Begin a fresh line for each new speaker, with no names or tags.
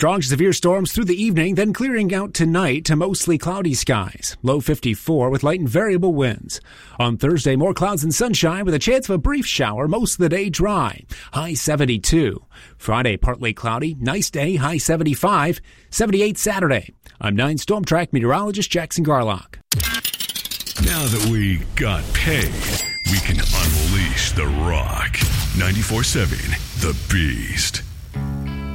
Strong to severe storms through the evening, then clearing out tonight to mostly cloudy skies. Low 54 with light and variable winds. On Thursday, more clouds and sunshine with a chance of a brief shower, most of the day dry. High 72. Friday, partly cloudy. Nice day, high 75. 78 Saturday. I'm 9 Storm Track meteorologist Jackson Garlock.
Now that we got paid, we can unleash the rock. 94.7 The Beast.